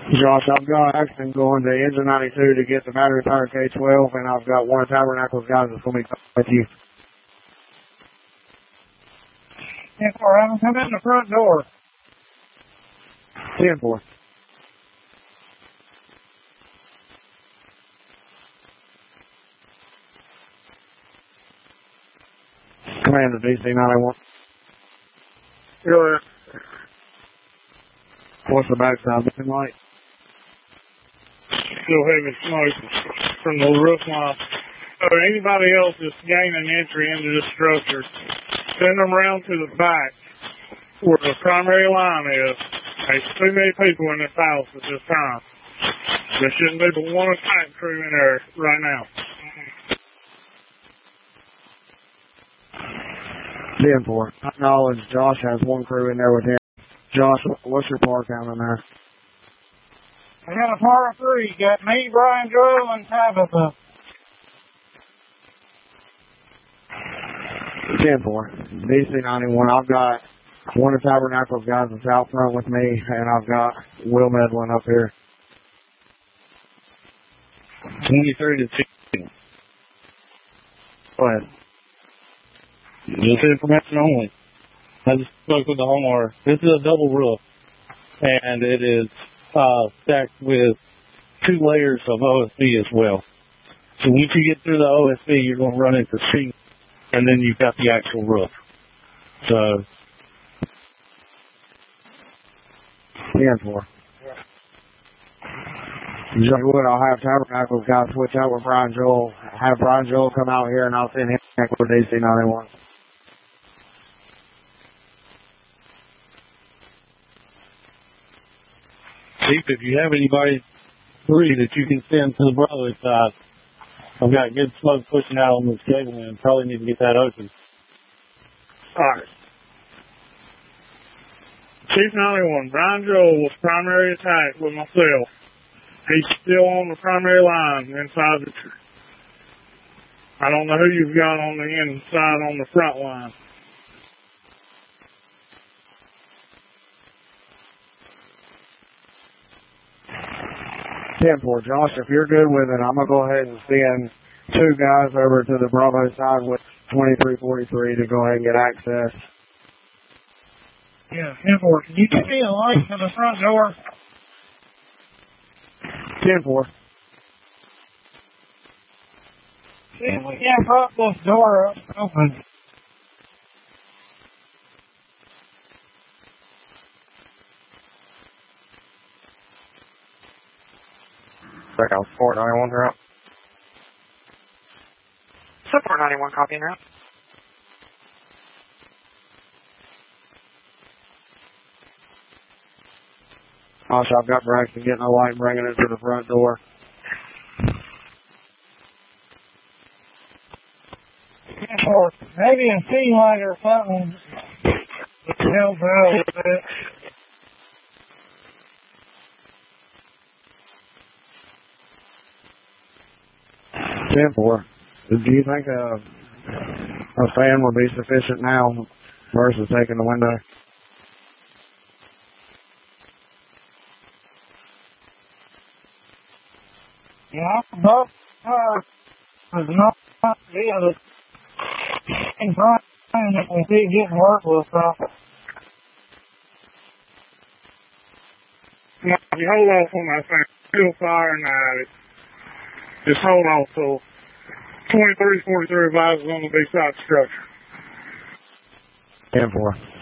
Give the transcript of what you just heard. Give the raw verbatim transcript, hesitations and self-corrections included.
Josh, I've got action going to engine ninety-two to get the battery power K twelve, and I've got one of Tabernacle's guys that's going to be with you. ten four, have them come in the front door. ten four. Command to D C ninety-one. Go ahead. What's the backside looking like? Still heavy smoke from the roof line. So anybody else that's gaining entry into the structure, send them around to the back where the primary line is. There's too many people in this house at this time. There shouldn't be but one attack crew in there right now. ten four. Acknowledge Josh has one crew in there with him. Josh, what's your par count in there? I got a par of three. Got me, Brian Joel, and Tabitha. ten four. D C ninety-one. I've got one of Tabernacle's guys that's out front with me, and I've got Will Medlin up here. twenty-three to two. Go ahead. Just information only. I just spoke with the homeowner. This is a double roof, and it is uh, stacked with two layers of O S B as well. So once you get through the O S B, you're going to run into C, and then you've got the actual roof. So ten four. Joey Wood, I'll have Tabernacle's guys switch out with Brian Joel. Have Brian Joel come out here, and I'll send him back with D C ninety-one. Chief, if you have anybody three that you can send to the Brotherly side, I've got good smoke pushing out on this cable and probably need to get that open. Alright. Chief ninety-one, Brian Joel was primary attack with myself. He's still on the primary line inside the tree. I don't know who you've got on the inside on the front line. ten four. Josh, if you're good with it, I'm going to go ahead and send two guys over to the Bravo side with twenty-three forty-three to go ahead and get access. Yeah, ten four. Can you give me a light to the front door? ten four. See if we can prop this door up open. Check out Support ninety-one route. Support ninety-one, copy en route. Also, I've got Braxton getting a light and bringing it to the front door. Or maybe a sea light or something to help out with it. ten four. Do you think a, a fan will be sufficient now versus taking the window? Yeah, but uh, there's not the and Brian that we did get work with uh, yeah, you hold off on that thing. Still firing at it. Just hold off till twenty-three forty-three advises on the B side structure. ten four.